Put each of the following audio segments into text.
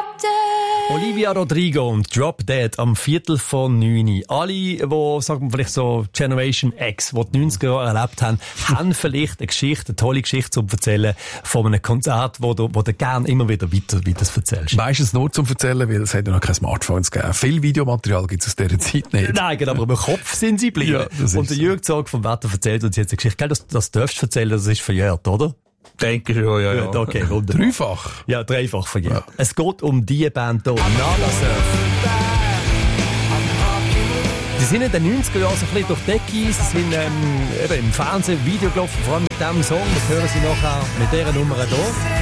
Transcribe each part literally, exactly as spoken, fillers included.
Olivia Rodrigo und Drop Dead am Viertel von neun. Alle, die, sagen wir vielleicht so Generation X, die die neunziger Jahre erlebt haben, haben vielleicht eine Geschichte, eine tolle Geschichte zu erzählen von einem Konzert, wo du, wo du gerne immer wieder weiter, weiter erzählst. Meistens nur zum Erzählen, weil es hat ja noch keine Smartphones gegeben. Viel Videomaterial gibt es aus dieser Zeit nicht. Nein, aber im Kopf sind sie geblieben. Ja, und der Jürg Zog vom Wetter erzählt uns jetzt eine Geschichte. Gell, das, das darfst du erzählen, das ist verjährt, oder? Denke schon, ja, ja. Okay, wunderbar. Dreifach? Ja, dreifach verjährt. Ja. Es geht um die Band hier, Nada Surf. Die sind in den neunziger Jahren so ein bisschen durch die Decke, sie sind ähm, eben im Fernsehen, Video gelaufen, vor allem mit diesem Song, das hören Sie nachher mit dieser Nummer hier.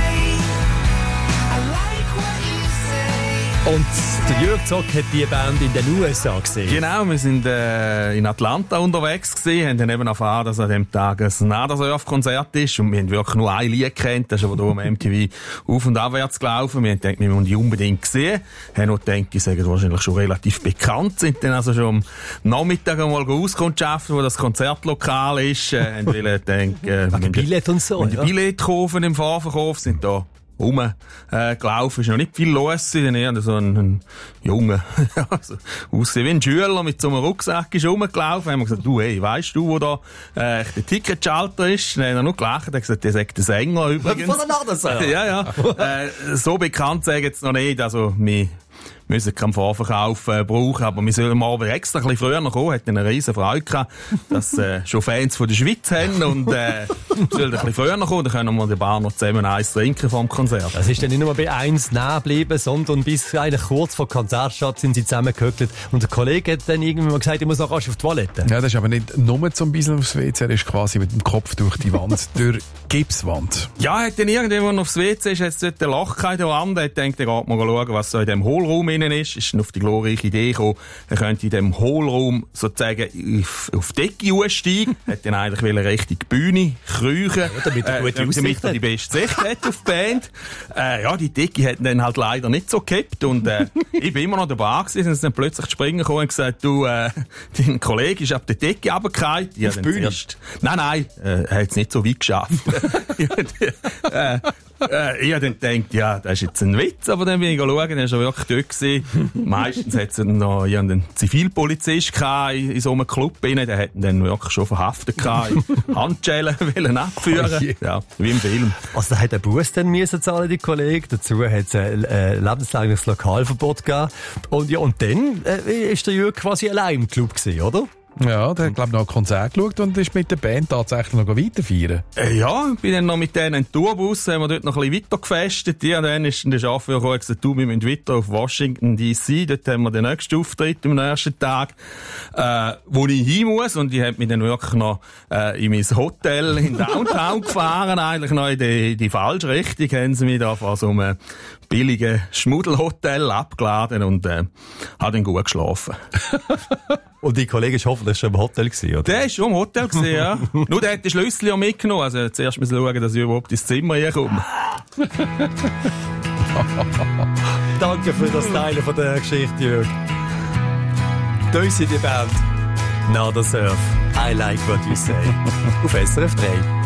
Und der Jürg Zock hat die Band in den U S A gesehen. Genau, wir sind äh, in Atlanta unterwegs gewesen, haben dann eben erfahren, dass an dem Tag ein Nada Surf-Konzert ist und wir haben wirklich nur ein Lied gekannt, das ist aber hier am M T V auf- und abwärts gelaufen. Wir haben gedacht, wir müssen die unbedingt sehen. Haben auch gedacht, die sagen wahrscheinlich schon relativ bekannt, sind dann also schon am Nachmittag einmal auskundschaften, wo das Konzertlokal ist. Äh, haben wollen denken, äh, wegen Billett und so, und die ja. Billett kaufen im Vorverkauf, sind da rumgelaufen, äh, ist noch nicht viel los. Dann eher so ein, ein Junge, also, aussehen wie ein Schüler mit so einem Rucksack ist rumgelaufen. Haben wir gesagt, du, hey, weisst du, wo da, äh, der Ticketschalter ist? Dann hat er noch gelacht, er hat gesagt, der sagt der Sänger übrigens. Von der Nada ja, ja. äh, so bekannt sagen jetzt noch nicht, also, wir müssen keinen Vorverkauf äh, brauchen, aber wir sollen mal aber extra ein bisschen früher noch kommen, hat eine riesen Freude gehabt, dass äh, schon Fans von der Schweiz haben und äh, wir sollen ein bisschen früher noch kommen, dann können wir die Bar noch zusammen eins trinken vom Konzert. Das ist dann nicht nur bei eins nahe geblieben, sondern bis eigentlich kurz vor Konzertstart sind sie zusammengehöckelt und der Kollege hat dann irgendwann mal gesagt, ich muss noch rasch auf die Toilette. Ja, das ist aber nicht nur zum bisschen aufs W C, er ist quasi mit dem Kopf durch die Wand, durch Gipswand. Ja, hat dann irgendjemand aufs W C ist, hat dort ein Loch gehabt in der Wand, hat gedacht, er geht mal schauen, was so in dem Hohlraum innen ist, ist dann auf die glorreiche Idee gekommen, er könnte in dem Hohlraum sozusagen auf, auf die Decke aussteigen, hat dann eigentlich eine richtige Bühne kriechen, ja, damit er gute äh, damit er die beste Sicht hat auf die Band. Äh, ja, die Decke hat dann halt leider nicht so gekippt und äh, ich bin immer noch dabei gewesen, und dann plötzlich springen gekommen und gesagt, du, äh, dein Kollege ist ab der Decke runtergefallen. Ja, auf die Bühne? Erst, nein, nein, äh, er hat es nicht so weit geschafft. äh, Äh, ich habe dann gedacht, ja, das ist jetzt ein Witz, aber dann bin ich schauen, dann war er wirklich dort gewesen. Meistens hat es noch ja, einen Zivilpolizist gehabt in, in so einem Club rein, der hat ihn dann wirklich schon verhaftet gehabt, Handschellen wollen abführen. Oh yeah. Ja, wie im Film. Also da hat der Bus dann müssen zahlen, die Kollegen. Dazu hat es ein äh, lebenslanges Lokalverbot gegeben. Und ja, und dann äh, ist der Jürg quasi allein im Club gewesen, oder? Ja, der hat, glaube ich, noch ein Konzert geschaut und ist mit der Band tatsächlich noch weiter feiern. Äh, ja, ich bin dann noch mit denen in den Tourbus, haben wir dort noch ein bisschen weiter gefestet. Ja, dann ist der Chauffeur gekommen und gesagt, du, wir müssen weiter auf Washington D C. Dort haben wir den nächsten Auftritt am ersten Tag, äh, wo ich hin muss. Und die hat mich dann wirklich noch äh, in mein Hotel in Downtown gefahren, eigentlich noch in die, die falsche Richtung. Haben sie mich da von so einem billigen Schmuddelhotel abgeladen und äh, hat dann gut geschlafen. Und die Kollege ist hoffentlich schon im Hotel gewesen, oder? Der war schon im Hotel gewesen, ja. Nur der hat die Schlüssel ja mitgenommen. Also zuerst müssen wir schauen, dass ich überhaupt ins Zimmer reinkomme. Danke für das Teilen von der Geschichte, Jürg. Da ist die Band Nada Surf. I like what you say. Auf S R F drei.